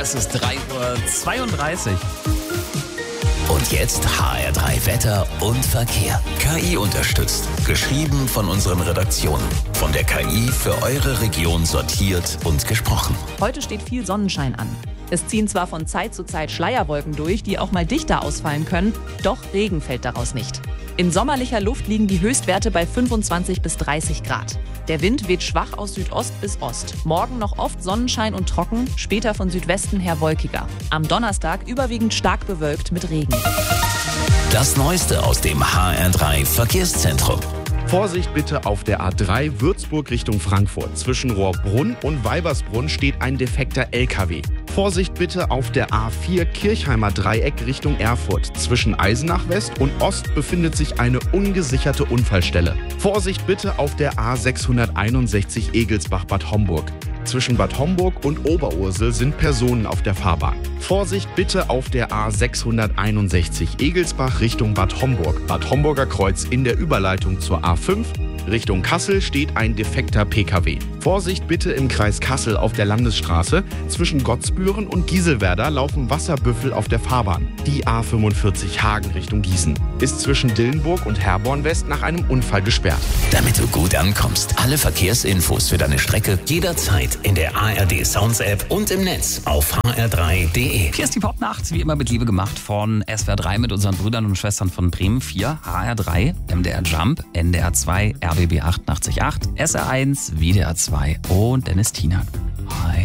Es ist 3:32 Uhr. Und jetzt HR3 Wetter und Verkehr. KI unterstützt. Geschrieben von unseren Redaktionen. Von der KI für eure Region sortiert und gesprochen. Heute steht viel Sonnenschein an. Es ziehen zwar von Zeit zu Zeit Schleierwolken durch, die auch mal dichter ausfallen können, doch Regen fällt daraus nicht. In sommerlicher Luft liegen die Höchstwerte bei 25 bis 30 Grad. Der Wind weht schwach aus Südost bis Ost. Morgen noch oft Sonnenschein und trocken, später von Südwesten her wolkiger. Am Donnerstag überwiegend stark bewölkt mit Regen. Das Neueste aus dem HR3 Verkehrszentrum. Vorsicht bitte auf der A3 Würzburg Richtung Frankfurt. Zwischen Rohrbrunn und Weibersbrunn steht ein defekter LKW. Vorsicht bitte auf der A4 Kirchheimer Dreieck Richtung Erfurt. Zwischen Eisenach West und Ost befindet sich eine ungesicherte Unfallstelle. Vorsicht bitte auf der A661 Egelsbach-Bad Homburg. Zwischen Bad Homburg und Oberursel sind Personen auf der Fahrbahn. Vorsicht bitte auf der A661 Egelsbach Richtung Bad Homburg. Bad Homburger Kreuz in der Überleitung zur A5. Richtung Kassel steht ein defekter PKW. Vorsicht bitte im Kreis Kassel auf der Landesstraße. Zwischen Gottsbüren und Gieselwerder laufen Wasserbüffel auf der Fahrbahn. Die A45 Hagen Richtung Gießen ist zwischen Dillenburg und Herborn West nach einem Unfall gesperrt. Damit du gut ankommst, alle Verkehrsinfos für deine Strecke jederzeit in der ARD Sounds App und im Netz auf hr3.de. Hier ist die Popnacht, wie immer mit Liebe gemacht von SWR 3 mit unseren Brüdern und Schwestern von Bremen 4, HR 3, MDR Jump, NDR 2, RBB 88.8, SR1, WDR 2 und Dennis Tiener. Hi.